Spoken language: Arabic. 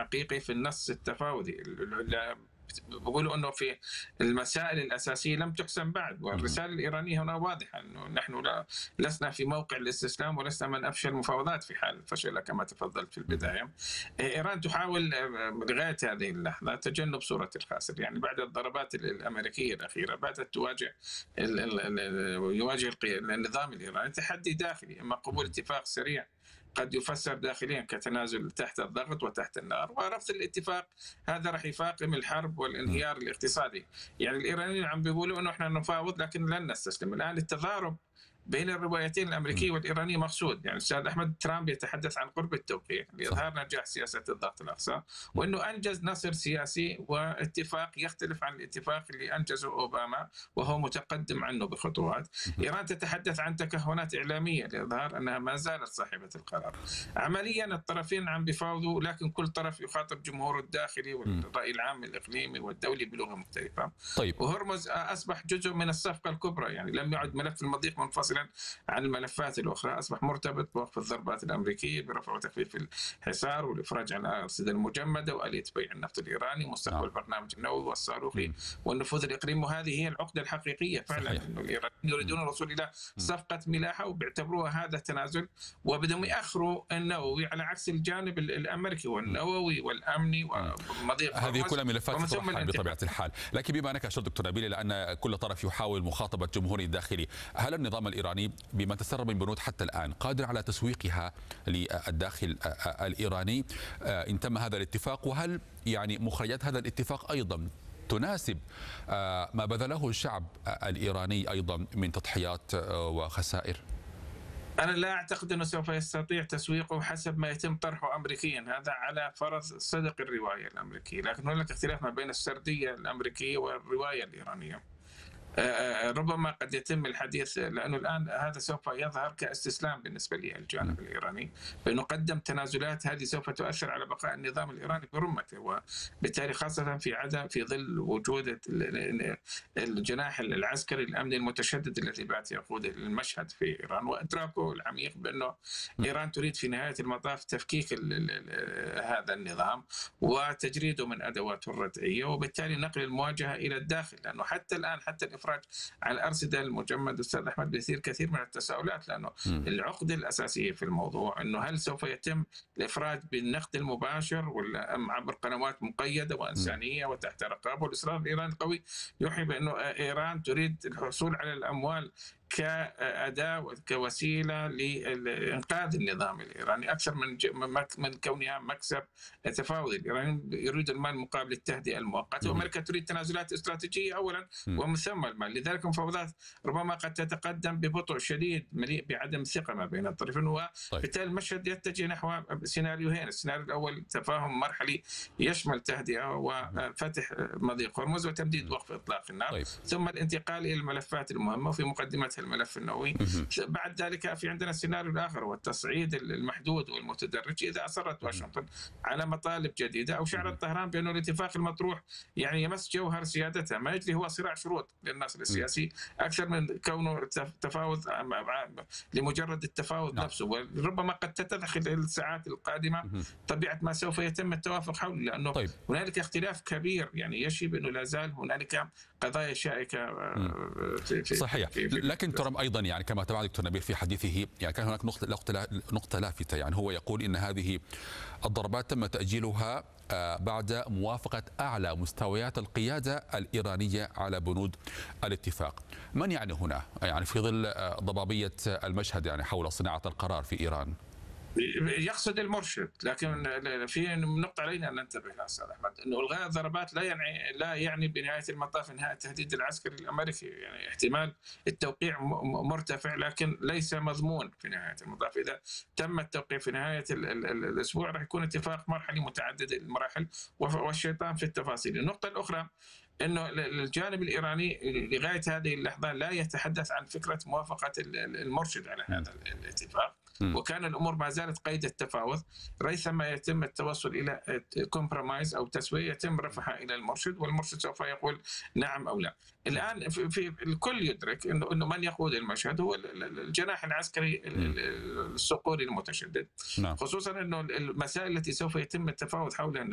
حقيقي في النص التفاوضي. بيقولوا انه في المسائل الاساسيه لم تحسم بعد، والرساله الايرانيه هنا واضحه انه نحن لسنا في موقع الاستسلام ولسنا من افشل المفاوضات في حال فشلها كما تفضلت في البدايه. ايران تحاول لغايه هذه اللحظه تجنب صوره الخاسر، يعني بعد الضربات الامريكيه الاخيره بدات يواجه النظام الايراني تحدي داخلي، اما قبول اتفاق سريع قد يفسر داخليا كتنازل تحت الضغط وتحت النار، ورفض الاتفاق هذا راح يفاقم الحرب والانهيار الاقتصادي. يعني الايرانيين عم بيقولوا انه احنا نفاوض لكن لن نستسلم. الان التضارب بين الروايتين الامريكيه والايرانيه مقصود، يعني الاستاذ احمد ترامب يتحدث عن قرب التوقيع لاظهار نجاح سياسه الضغط الاقصى، وانه انجز نصر سياسي واتفاق يختلف عن الاتفاق اللي انجزه اوباما وهو متقدم عنه بخطوات. ايران تتحدث عن تكهنات اعلاميه لاظهار انها ما زالت صاحبه القرار. عمليا الطرفين عم بيفاوضوا، لكن كل طرف يخاطب جمهوره الداخلي والراي العام الاقليمي والدولي بلغه مختلفه. طيب. وهرمز اصبح جزء من الصفقه الكبرى، يعني لم يعد ملف المضيق منفصلا عن الملفات الأخرى، أصبح مرتبط بوقف الضربات الأمريكية برفع وتخفيف الحصار والإفراج عن الأرصدة المجمدة وآلية بيع النفط الإيراني، مستقبل البرنامج النووي والصاروخي والنفوذ الإقليمي. وهذه هي العقدة الحقيقية فعلا، إنه الإيرانيين يريدون الوصول إلى صفقة ملاحة وبيعتبروها هذا تنازل، وبدهم يأخروا النووي على عكس الجانب الأمريكي والنووي والأمني ومضيق. هذه كلها ملفات تطرح بطبيعة الحال، لكن بما أنك أشرت دكتور نبيل لأن كل طرف يحاول مخاطبة جمهوره الداخلي، هل النظام الإيراني بما تسرب من بنود حتى الآن قادر على تسويقها للداخل الإيراني إن تم هذا الاتفاق؟ وهل يعني مخرجات هذا الاتفاق أيضا تناسب ما بذله الشعب الإيراني أيضا من تضحيات وخسائر؟ أنا لا أعتقد أنه سوف يستطيع تسويقه حسب ما يتم طرحه أمريكيا، هذا على فرض صدق الرواية الأمريكية، لكن هناك اختلاف ما بين السردية الأمريكية والرواية الإيرانية. ربما قد يتم الحديث، لأنه الآن هذا سوف يظهر كاستسلام بالنسبة للجانب الإيراني، بأنه قدم تنازلات هذه سوف تؤثر على بقاء النظام الإيراني برمته، وبالتالي خاصة في ظل وجود الجناح العسكري الأمني المتشدد الذي بات يقود المشهد في إيران، وإدراكه العميق بأنه إيران تريد في نهاية المطاف تفكيك هذا النظام وتجريده من أدواته الردعية، وبالتالي نقل المواجهة إلى الداخل. لأنه حتى الآن حتى الإفراج عن الأرصدة المجمدة أستاذ أحمد بيثير كثير من التساؤلات، لأنه العقدة الأساسية في الموضوع أنه هل سوف يتم الإفراج بالنقد المباشر ولا أم عبر قنوات مقيدة وإنسانية وتحت رقابة. والإصرار الإيراني القوي يوحي بأنه إيران تريد الحصول على الأموال كأداة وكوسيلة لإنقاذ النظام الإيراني أكثر من كونها مكسب تفاوضي. الإيرانيين يريد المال مقابل التهدئة المؤقتة، وأمريكا تريد تنازلات استراتيجية أولا ومن ثم المال. لذلك المفاوضات ربما قد تتقدم ببطء شديد مليء بعدم ثقة ما بين الطرفين، وبالتالي المشهد يتجه نحو سيناريوهين. السيناريو الأول تفاهم مرحلي يشمل تهدئة وفتح مضيق هرمز وتمديد وقف إطلاق النار، ثم الانتقال إلى الملفات المهمة وفي مقدمة الملف النووي. بعد ذلك في عندنا السيناريو الآخر والتصعيد المحدود والمتدرج إذا أصرت واشنطن على مطالب جديدة أو شعرت طهران بأنه الاتفاق المطروح يعني يمس جوهر سيادتها، ما يجري هو صراع شروط للناصر السياسي أكثر من كونه تفاوض لمجرد التفاوض نفسه. وربما قد تتدخل الساعات القادمة طبيعة ما سوف يتم التوافق حوله، لأنه هنالك اختلاف كبير يعني يشي بأنه لا زال هنالك قضايا شائكة صحيح. لكن ترامب أيضا يعني كما تابع دكتور نبيل في حديثه يعني كان هناك نقطة لافتة، يعني هو يقول إن هذه الضربات تم تأجيلها بعد موافقة أعلى مستويات القيادة الإيرانية على بنود الاتفاق. من يعني هنا يعني في ظل ضبابية المشهد يعني حول صناعة القرار في إيران؟ يقصد المرشد، لكن في نقطة علينا أن ننتبه لها أستاذ أحمد، أنه إلغاء الضربات لا يعني بنهاية المطاف انهاء التهديد العسكري الأمريكي. يعني احتمال التوقيع مرتفع لكن ليس مضمون في نهاية المطاف. إذا تم التوقيع في نهاية الأسبوع راح يكون اتفاق مرحلي متعدد المراحل والشيطان في التفاصيل. النقطة الأخرى أنه الجانب الإيراني لغاية هذه اللحظة لا يتحدث عن فكرة موافقة المرشد على هذا الاتفاق، وكان الأمور ما زالت قيد التفاوض. ريثما يتم التوصل إلى كومبرومايز أو تسوية يتم رفعها إلى المرشد، والمرشد سوف يقول نعم أو لا. الآن في الكل يدرك أنه من يقود المشهد هو الجناح العسكري الصقوري المتشدد، خصوصا أنه المسائل التي سوف يتم التفاوض حولها